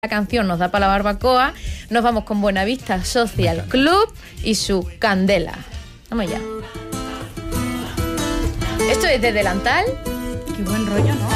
La canción nos da para la barbacoa. Nos vamos con Buenavista Social Club y su Candela. Vamos ya. Esto es de delantal. Qué buen rollo, ¿no?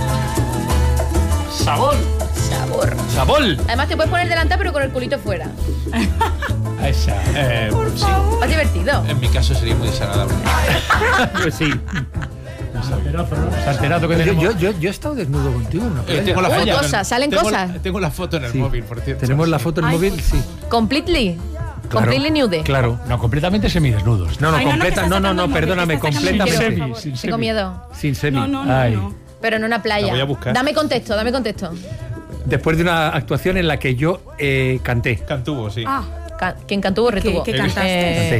¡Sabor! ¡Sabor! Además te puedes poner delantal pero con el culito fuera. Esa. Por Sí. favor. Más divertido. En mi caso sería muy desagradable. Pues sí. Salterazo que tenemos. Yo he estado desnudo contigo, ¿no? Tengo la Uy, foto. cosas, salen tengo cosas. Tengo la foto en el Sí. móvil, por cierto. Tenemos la foto en el móvil, sí. Completely. Completely nude. Claro. No, completamente semidesnudos. No, Ay, no, completa, que está sacando el móvil, perdóname, que está sacando el completamente. móvil, Semi, por sin favor. Tengo miedo. Sin semi. No. Ay. Pero en una playa. La voy a buscar. Dame contexto. Después de una actuación en la que yo canté. Cantuvo, sí. Ah, Quien cantó retuvo. ¿Qué cantaste? Canté.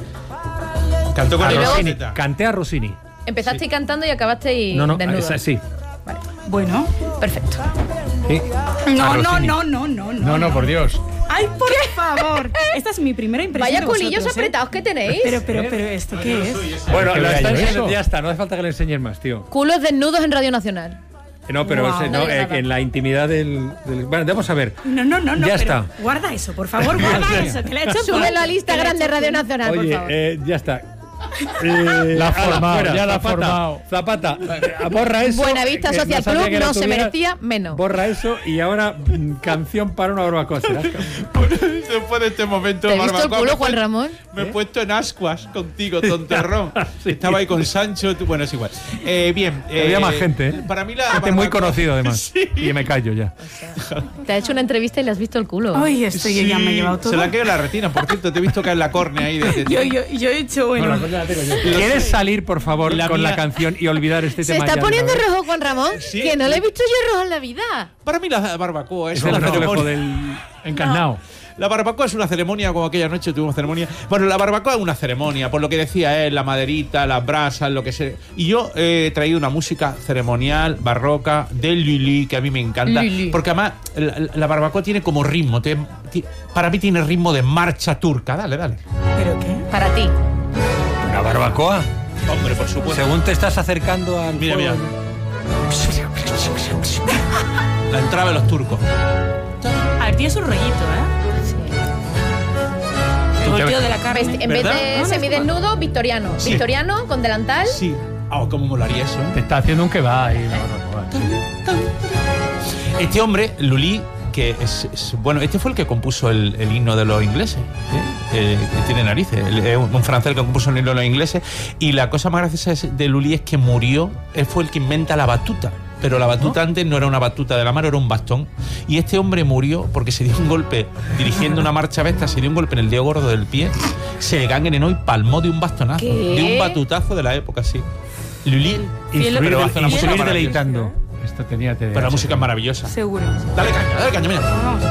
Cantó con A el Rossini. Rosetta. Canté a Rossini. Empezaste cantando y acabaste No, desnudo. sí. Vale. bueno. Perfecto. Sí. No, A Rossini. No, por Dios. Ay, por favor. Esta es mi primera impresión. Vaya de culillos vosotros, ¿eh? apretados que tenéis. Pero, ¿esto qué es? Bueno, Que vea yo eso. ya está, no hace falta que le enseñes más, tío. Culos desnudos en Radio Nacional. No, pero Wow. no, No digo nada. en la intimidad del... Bueno, vamos a ver. No. Ya pero está. Guarda eso, por favor, guarda eso. Que le he hecho Súbelo al Instagram de Radio Nacional, por Oye, favor. ya está. La ha formado, fuera, ya la ha Zapata, formado. Zapata, borra eso. Buenavista que Social sabía Club que la no se tuvieras. merecía menos. Borra eso y ahora canción para una barbacoa. ¿Serás? Después de este momento, ¿Te he visto el barbacoa, culo, me Juan he- Ramón? Me he puesto en ascuas contigo, tonterrón. Sí. Estaba ahí con Sancho. Bueno, es igual. Bien. Había más gente, ¿eh? Para mí la Gente muy barbacoa- conocido, además. Sí. Y me callo ya. Te ha hecho una entrevista y le has visto el culo. Ay, esto yo ya me he llevado todo. Se la quedó la retina, por cierto. Te he visto caer la córnea ahí. Yo he hecho, bueno. ¿Quieres salir, por favor, La con mía- la canción y olvidar este Se tema? está ya de poniendo una vez? rojo Juan Ramón. Sí. Que no le he visto yo rojo en la vida. Para mí la barbacoa es Es una el reflejo ceremonia. del... Encarnado. La barbacoa es una ceremonia, como aquella noche tuvimos ceremonia. Bueno, la barbacoa es una ceremonia, por lo que decía él, la maderita, las brasas, lo que sea. Y yo he traído una música ceremonial, barroca, de Lully, que a mí me encanta. Lully. Porque además la barbacoa tiene como ritmo. Para mí tiene ritmo de marcha turca. Dale. ¿Pero qué? Para ti. ¿Una barbacoa? Hombre, por supuesto. Según te estás acercando al... Mira, fuego. La entrada de los turcos. A ver, tiene su rollito, ¿eh? El volteo de la carne. En vez ¿Verdad? de semidesnudo, victoriano. Sí. Victoriano con delantal. Sí. Cómo molaría eso, Te está haciendo un kebab ahí. la barbacoa. Este hombre, Lully, que bueno, este fue el que compuso el himno de los ingleses, que tiene narices, es un francés que compuso el himno de los ingleses, y la cosa más graciosa de Lully es que murió, él fue el que inventa la batuta, pero la batuta antes no era una batuta de la mano, era un bastón, y este hombre murió porque se dio un golpe, dirigiendo una marcha bestia, se dio un golpe en el dedo gordo del pie, se le gangrenó y palmó de un bastonazo, ¿Qué? de un batutazo de la época, sí. Lully, Fiel- pero hace una música Instruir maravillosa. deleitando. Esto tenía Pero la música es maravillosa. Seguro. Dale caña, mira. Vamos.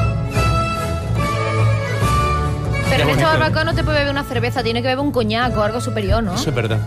Pero en Qué esta bonito. barbacoa no te puede beber una cerveza, tiene que beber un coñac o algo superior, ¿no? Eso es verdad.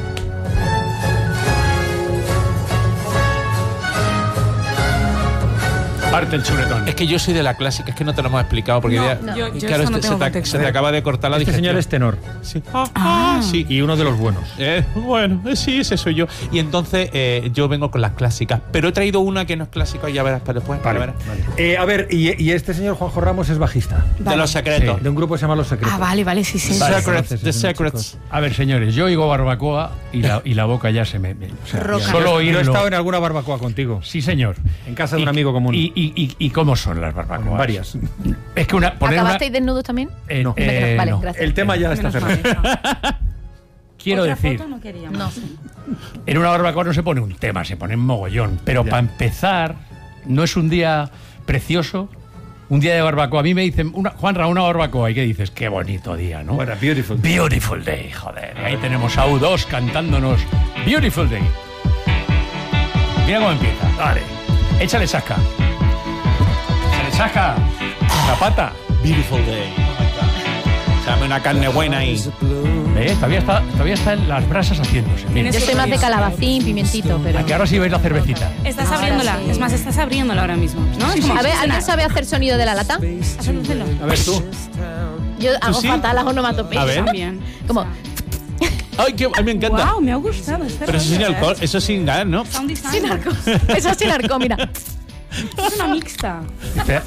Parte el chuletón. Es que yo soy de la clásica, es que no te lo hemos explicado porque No, ya- no. Yo claro, eso no tengo se contexto. te acaba de cortar la Este digestión. señor es tenor. Sí. Ah. Sí. Y uno de los buenos. Bueno, sí, ese soy yo. Y entonces yo vengo con las clásicas. Pero he traído una que no es clásica y ya verás para después. ya verás. A ver, y este señor Juanjo Ramos es bajista. De los secretos. De un grupo que se llama Los Secretos. Ah, vale, sí. Secrets, conoces, The esos Secrets. chicos. A ver, señores, yo oigo barbacoa y la boca ya se o sea, Roca. solo Yo he oírlo. estado en alguna barbacoa contigo. Sí, señor. En casa de un amigo común. ¿Y cómo son las barbacoas? Varias. Es que ¿Acabasteis desnudos también? No. Vale, no. gracias. El tema ya está Menos cerrado. mal. Quiero Otra decir, foto no queríamos. No. en una barbacoa no se pone un tema, se pone un mogollón. Pero para empezar, no es un día precioso, un día de barbacoa. A mí me dicen, Juanra, una barbacoa. ¿Y qué dices? Qué bonito día, ¿no? Bueno, beautiful. Beautiful Day, joder. Y ahí tenemos a U2 cantándonos Beautiful Day. Mira cómo empieza. Dale. Échale saca. Échale saca. Zapata. Beautiful day. Dame una carne buena ahí. Todavía están las brasas haciéndose. Mira. Yo soy más de calabacín, pimientito, pero... A que ahora sí veis la cervecita. Estás Ahora abriéndola. sí. Es más, estás abriéndola ahora mismo. ¿No? Es como A ver, ¿alguien sabe hacer sonido de la lata? Hazlo. A ver tú. Yo hago sí? fatal las onomatopeyas. A ver. También. Como... Ay, que a mí me encanta. Wow, me ha gustado. Este Pero eso sin rollo, alcohol, eso sin gas, ¿no? Sound design. Sin arco. Eso es sin arco, mira. Es una mixta. Espera,